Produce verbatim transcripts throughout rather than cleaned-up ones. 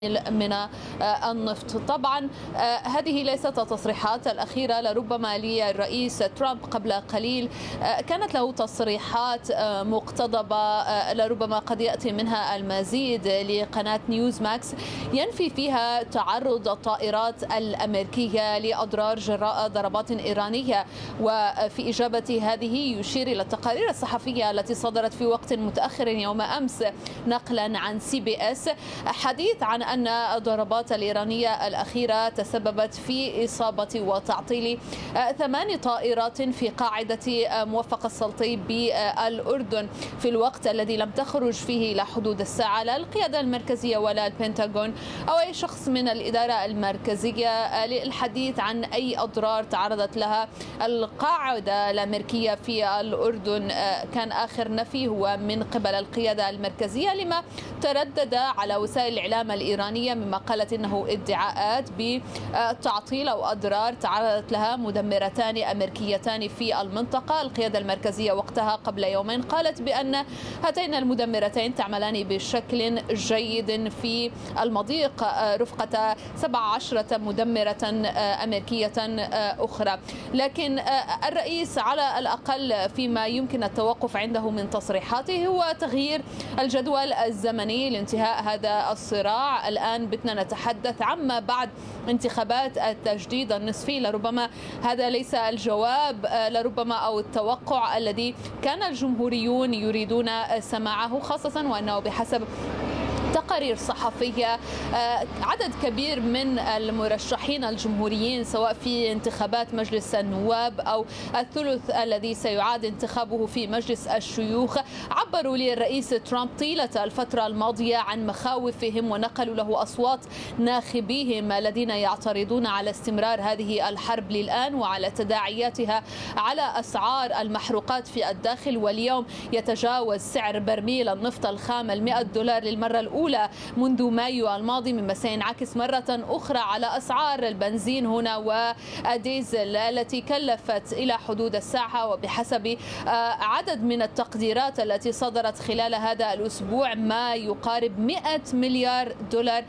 من النفط. طبعا هذه ليست التصريحات الأخيرة لربما للرئيس ترامب. قبل قليل كانت له تصريحات مقتضبة لربما قد يأتي منها المزيد لقناة نيوز ماكس ينفي فيها تعرض الطائرات الأمريكية لأضرار جراء ضربات إيرانية. وفي إجابة هذه يشير إلى التقارير الصحفية التي صدرت في وقت متأخر يوم أمس نقلا عن سي بي اس حديث عن أن الضربات الإيرانية الأخيرة تسببت في إصابة وتعطيل ثمان طائرات في قاعدة موفق السلطي بالأردن في الوقت الذي لم تخرج فيه إلى حدود الساعة لا القيادة المركزية ولا البنتاغون أو أي شخص من الإدارة المركزية للحديث عن أي أضرار تعرضت لها القاعدة الأمريكية في الأردن. كان آخر نفي هو من قبل القيادة المركزية لما تردد على وسائل الإعلام الإيرانية مما قالت إنه ادعاءات بتعطيل أو أضرار تعرضت لها مدمرتان أمريكيتان في المنطقة. القيادة المركزية وقتها قبل يومين قالت بأن هاتين المدمرتين تعملان بشكل جيد في المضيق رفقة سبع عشرة مدمرة أمريكية أخرى. لكن الرئيس على الأقل فيما يمكن التوقف عنده من تصريحاته هو تغيير الجدول الزمني لانتهاء هذا الصراع. الآن بدنا نتحدث عما بعد انتخابات التجديد النصفي. لربما هذا ليس الجواب لربما أو التوقع الذي كان الجمهوريون يريدون سماعه، خاصة وأنه بحسب تقارير صحفية عدد كبير من المرشحين الجمهوريين سواء في انتخابات مجلس النواب أو الثلث الذي سيعاد انتخابه في مجلس الشيوخ عبروا للرئيس ترامب طيلة الفترة الماضية عن مخاوفهم ونقلوا له أصوات ناخبيهم الذين يعترضون على استمرار هذه الحرب للآن وعلى تداعياتها على أسعار المحروقات في الداخل. واليوم يتجاوز سعر برميل النفط الخام المئة دولار للمرة الأولى منذ مايو الماضي، مما سينعكس مرة أخرى على أسعار البنزين هنا والديزل التي كلفت إلى حدود الساعة. وبحسب عدد من التقديرات التي صدرت خلال هذا الأسبوع ما يقارب مئة مليار دولار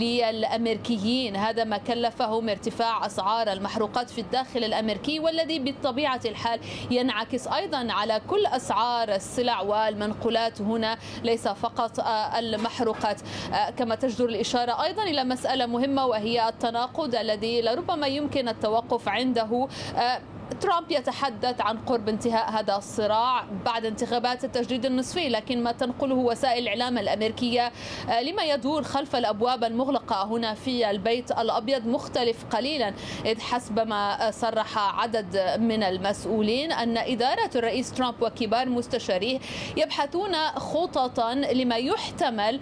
للأمريكيين. هذا ما كلفهم ارتفاع أسعار المحروقات في الداخل الأمريكي والذي بطبيعة الحال ينعكس أيضا على كل أسعار السلع والمنقولات هنا ليس فقط المحروقات. كما تجدر الإشارة أيضا إلى مسألة مهمة وهي التناقض الذي لربما يمكن التوقف عنده. ترامب يتحدث عن قرب انتهاء هذا الصراع بعد انتخابات التجديد النصفي، لكن ما تنقله وسائل الإعلام الأمريكية لما يدور خلف الأبواب المغلقة هنا في البيت الأبيض مختلف قليلا، إذ حسب ما صرح عدد من المسؤولين أن إدارة الرئيس ترامب وكبار مستشاريه يبحثون خططا لما يحتمل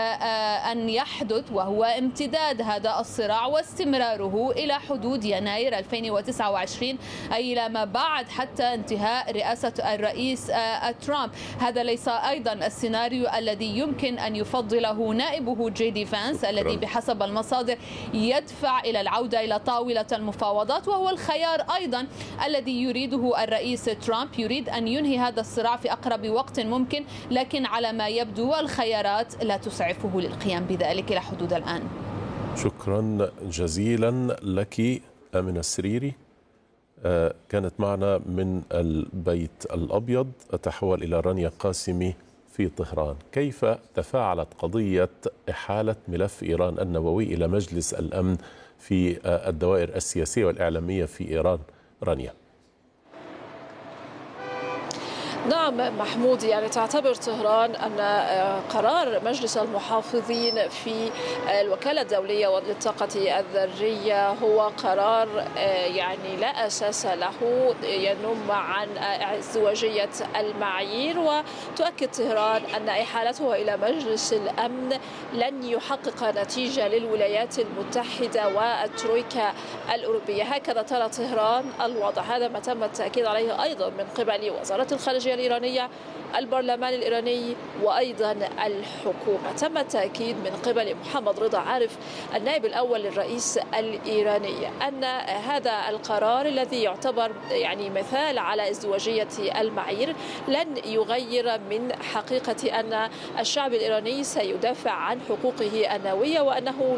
أن يحدث وهو امتداد هذا الصراع واستمراره إلى حدود يناير ألفين وتسعة وعشرين أي إلى ما بعد حتى انتهاء رئاسة الرئيس ترامب. هذا ليس أيضا السيناريو الذي يمكن أن يفضله نائبه جي دي فانس الذي بحسب المصادر يدفع إلى العودة إلى طاولة المفاوضات، وهو الخيار أيضا الذي يريده الرئيس ترامب. يريد أن ينهي هذا الصراع في أقرب وقت ممكن، لكن على ما يبدو الخيارات لا تسعفه للقيام بذلك إلى حدود الآن. شكرا جزيلا لك آمنة السريري، كانت معنا من البيت الأبيض. أتحول إلى رانيا قاسمي في طهران. كيف تفاعلت قضية إحالة ملف إيران النووي إلى مجلس الأمن في الدوائر السياسية والإعلامية في إيران؟ رانيا. نعم محمود، يعني تعتبر طهران أن قرار مجلس المحافظين في الوكالة الدولية للطاقة الذرية هو قرار يعني لا أساس له، ينم عن ازدواجية المعايير. وتؤكد طهران أن إحالته إلى مجلس الأمن لن يحقق نتيجة للولايات المتحدة والترويكا الأوروبية. هكذا ترى طهران الوضع. هذا ما تم التأكيد عليه أيضا من قبل وزارة الخارجية الإيرانية، البرلمان الإيراني، وأيضا الحكومة. تم التأكيد من قبل محمد رضا عارف النائب الأول للرئيس الإيراني أن هذا القرار الذي يعتبر يعني مثال على ازدواجية المعايير لن يغير من حقيقة أن الشعب الإيراني سيدافع عن حقوقه النووية، وأنه